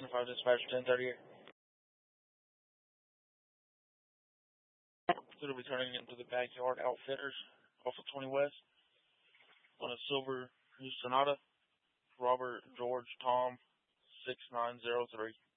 25 dispatch 1038. So it'll be turning into the Backyard Outfitters off of 20 West on a silver new Sonata. Robert George Tom 6903.